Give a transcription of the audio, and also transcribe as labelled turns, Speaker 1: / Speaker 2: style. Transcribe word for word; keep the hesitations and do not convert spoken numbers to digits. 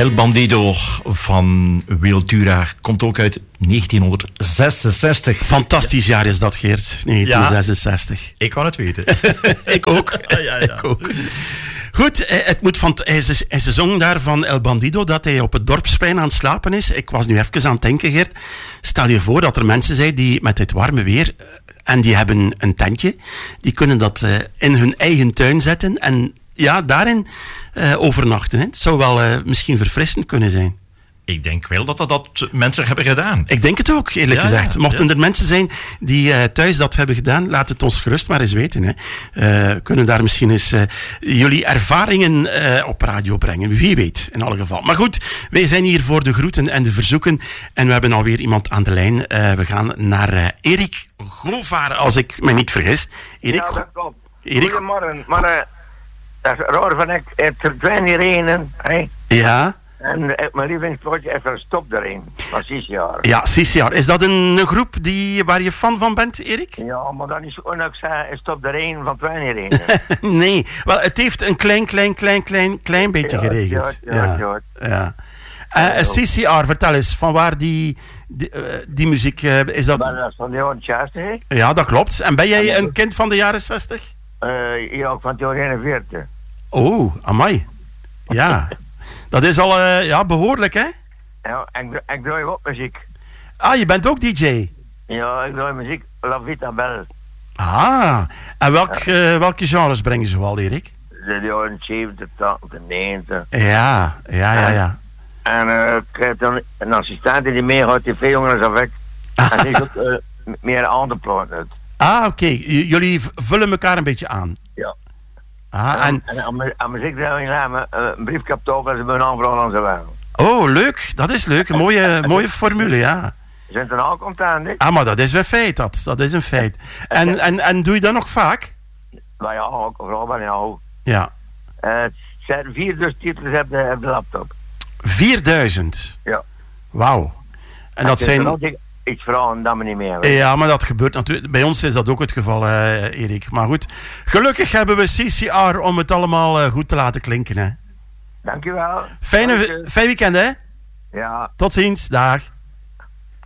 Speaker 1: El Bandido van Wiltura komt ook uit negentienhonderdzesenzestig.
Speaker 2: Fantastisch jaar is dat, Geert. negentien zesenzestig.
Speaker 1: Ja, ik kan het weten.
Speaker 2: Ik ook.
Speaker 1: Ja, ja, ja.
Speaker 2: Ik ook. Goed, het moet van, hij, ze, hij ze zong daar van El Bandido dat hij op het dorpsplein aan het slapen is. Ik was nu even aan het denken, Geert. Stel je voor dat er mensen zijn die met dit warme weer en die hebben een tentje. Die kunnen dat uh, in hun eigen tuin zetten en ja, daarin uh, overnachten. Hè. Het zou wel uh, misschien verfrissend kunnen zijn.
Speaker 1: Ik denk wel dat dat, dat mensen hebben gedaan.
Speaker 2: Ik denk het ook, eerlijk ja, gezegd. Mochten ja. er mensen zijn die uh, thuis dat hebben gedaan, laat het ons gerust maar eens weten. Hè. Uh, kunnen daar misschien eens uh, jullie ervaringen uh, op radio brengen. Wie weet, in alle geval. Maar goed, wij zijn hier voor de groeten en de verzoeken. En we hebben alweer iemand aan de lijn. Uh, we gaan naar uh, Erik Govaar, als ik me niet vergis. Erik,
Speaker 3: ja, dat klopt.
Speaker 2: Erik?
Speaker 3: Goedemorgen. Maar uh, dat is raar van ik. Het verdwijnt hierheen. Hè?
Speaker 2: Ja.
Speaker 3: En uh, mijn lievelingsplotje is er Stop erin. Van zes jaar.
Speaker 2: Ja, zes jaar. Is dat een, een groep die, waar je fan van bent, Erik?
Speaker 3: Ja, maar dan is het ook zeggen, Stop erin van verdwijnt hierheen.
Speaker 2: Nee, wel, het heeft een klein, klein, klein, klein, klein beetje
Speaker 3: ja,
Speaker 2: geregeld.
Speaker 3: Ja, ja, ja.
Speaker 2: ja. ja. Uh, C C R, vertel eens, van waar die, die, uh, die muziek, uh, is dat?
Speaker 3: Maar dat is van de jaren zestig.
Speaker 2: Ja, dat klopt. En ben jij een kind van de jaren zestig?
Speaker 3: Uh, ja, van de jaren eenenveertig.
Speaker 2: Oh, amai. Ja. Dat is al uh, ja, behoorlijk, hè?
Speaker 3: Ja, ik, ik draai ook muziek.
Speaker 2: Ah, je bent ook D J?
Speaker 3: Ja, ik draai muziek La Vita Belle.
Speaker 2: Ah, en welk, ja. uh, welke genres brengen ze wel, Erik?
Speaker 3: De jaren zeventig, tachtig, negentig.
Speaker 2: Ja, ja, ja, ja.
Speaker 3: En uh, ik heb dan een assistent die meer uit T V-jongens af ik. En die is ook uh, meer andere platen uit.
Speaker 2: Ah, oké. Okay. J- jullie vullen elkaar een beetje aan.
Speaker 3: Ja.
Speaker 2: Ah, en
Speaker 3: en aan muziek draai ik een briefkap op en ze hebben een aanvraag aan ze wel.
Speaker 2: Oh, leuk. Dat is leuk. Een mooie, mooie formule, ja.
Speaker 3: Ze zijn er al content, hè?
Speaker 2: Ah, maar dat is een feit, dat. Dat is een feit. En, en, en doe je dat nog vaak?
Speaker 3: Nou ja, ook vooral bij jou.
Speaker 2: Ja.
Speaker 3: Uh, het zijn vierduizend titels op de, op de laptop.
Speaker 2: vierduizend?
Speaker 3: Ja.
Speaker 2: Wauw. En, en dat zijn...
Speaker 3: Ik iets vragen dat me niet meer weet.
Speaker 2: Ja, maar dat gebeurt natuurlijk. Bij ons is dat ook het geval, uh, Erik. Maar goed, gelukkig hebben we C C R om het allemaal uh, goed te laten klinken, hè.
Speaker 3: Dankjewel.
Speaker 2: Fijne, fijn weekend, hè?
Speaker 3: Ja.
Speaker 2: Tot ziens, dag.